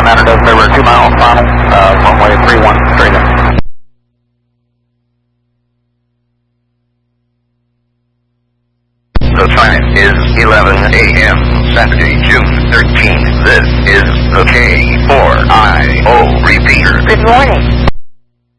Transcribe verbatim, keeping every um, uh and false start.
Commander does over two miles final, uh, runway three one straight in. The time is eleven A M Saturday, June thirteenth. This is the K four I O repeater. Good morning.